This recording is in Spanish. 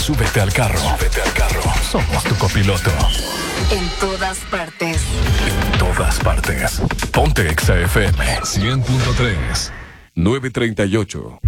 Súbete al carro. Somos tu copiloto. En todas partes. En todas partes. Ponte Exa FM 100.3. 9:38.